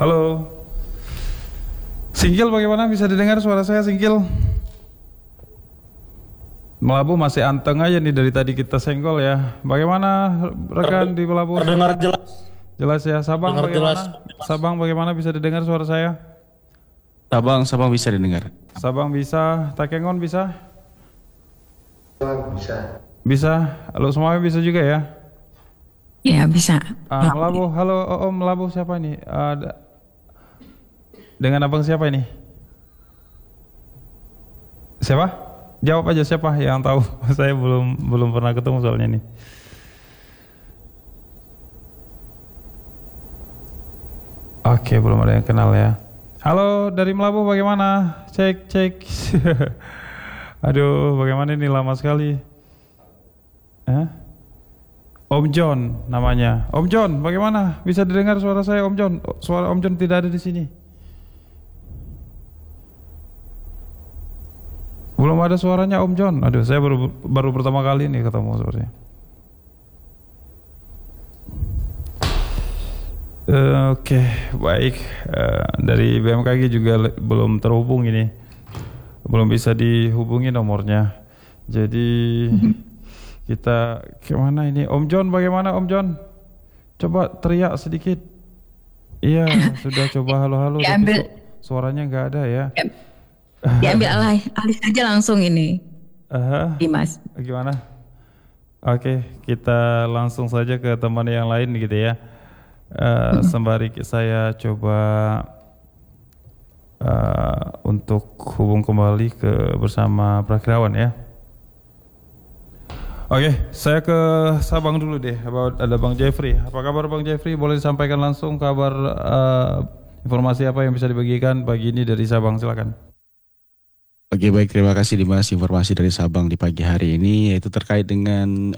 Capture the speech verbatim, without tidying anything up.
Halo. Singkil bagaimana, bisa didengar suara saya Singkil? Melabu masih anteng aja nih dari tadi kita senggol ya. Bagaimana rekan di Melabu? Terdengar jelas. Jelas ya. Sabang Terdengar bagaimana? jelas. Sabang bagaimana, bisa didengar suara saya? Sabang, Sabang bisa didengar. Sabang bisa, Takengon bisa? Bisa. Bisa. Halo semuanya bisa juga ya? Ya bisa. Ah, Melabu, halo oh, oh, Melabu siapa ini? Uh, dengan abang siapa ini? Siapa? Jawab aja siapa yang tahu. Saya belum belum pernah ketemu soalnya nih. Oke, belum ada yang kenal ya. Halo dari Melabu bagaimana? Cek cek. Aduh, bagaimana ini lama sekali. Eh? Om John namanya. Om John, bagaimana? Bisa didengar suara saya Om John? Suara Om John tidak ada di sini. Belum ada suaranya Om John. Aduh, saya baru baru pertama kali nih ketemu sepertinya. Uh, Oke, okay, baik. Uh, dari B M K G juga belum terhubung ini. Belum bisa dihubungi nomornya. Jadi kita kemana ini? Om John bagaimana Om John? Coba teriak sedikit. Iya, sudah coba halo-halo. Diambil. Su suaranya nggak ada ya. Diambil alih, alih saja langsung ini. Uh, Dimas. Gimana? Oke, kita langsung saja ke teman yang lain gitu ya. Uh, sembari saya coba uh, untuk hubung kembali ke bersama Prakirawan ya. Oke, saya ke Sabang dulu deh. Ada Bang Jeffrey. Apa kabar Bang Jeffrey? Boleh disampaikan langsung kabar uh, informasi apa yang bisa dibagikan pagi ini dari Sabang, silakan. Oke baik, terima kasih Dimas. Informasi dari Sabang di pagi hari ini yaitu terkait dengan